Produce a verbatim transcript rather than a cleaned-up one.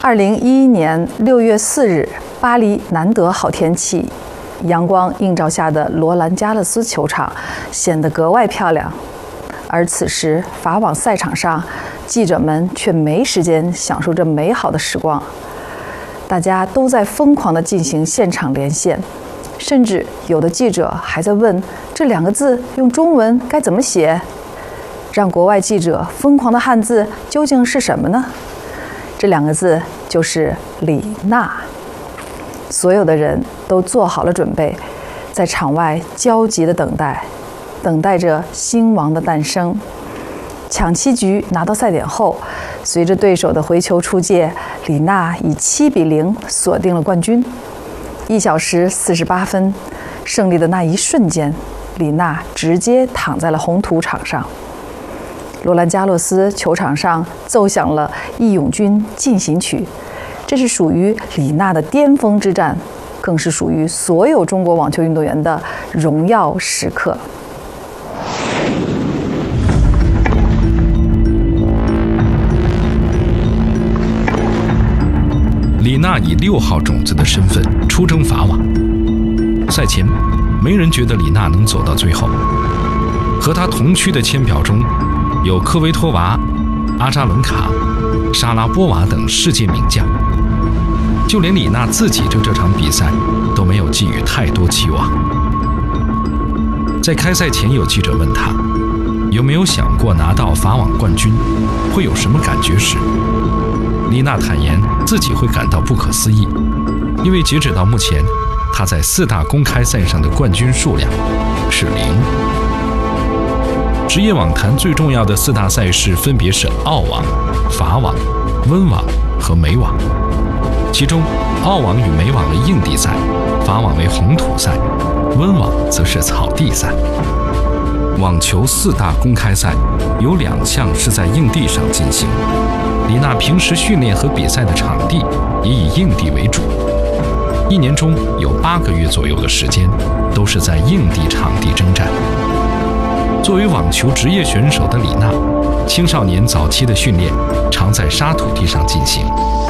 二零一一年六月四日，巴黎难得好天气，阳光映照下的罗兰加勒斯球场显得格外漂亮。而此时，法网赛场上，记者们却没时间享受这美好的时光。大家都在疯狂地进行现场连线，甚至有的记者还在问这两个字用中文该怎么写。让国外记者疯狂的汉字究竟是什么呢？这两个字就是李娜。所有的人都做好了准备，在场外焦急地等待，等待着新王的诞生。抢七局拿到赛点后，随着对手的回球出界，李娜以七比零锁定了冠军。一小时四十八分，胜利的那一瞬间，李娜直接躺在了红土场上。罗兰加洛斯球场上奏响了《义勇军进行曲》，这是属于李娜的巅峰之战，更是属于所有中国网球运动员的荣耀时刻。 李娜以六号种子的身份出征法网。赛前，没人觉得李娜能走到最后。和她同区的签表中，有科维托娃、阿扎伦卡、莎拉波娃等世界名将。就连李娜自己对这场比赛都没有寄予太多期望。在开赛前，有记者问她有没有想过拿到法网冠军会有什么感觉时，李娜坦言自己会感到不可思议，因为截止到目前，她在四大公开赛上的冠军数量是零。职业网坛最重要的四大赛事分别是澳网、法网、温网和美网。其中，澳网与美网为硬地赛，法网为红土赛，温网则是草地赛。网球四大公开赛有两项是在硬地上进行，李娜平时训练和比赛的场地也以硬地为主，一年中有八个月左右的时间都是在硬地场地征战。作为网球职业选手的李娜，青少年早期的训练常在沙土地上进行。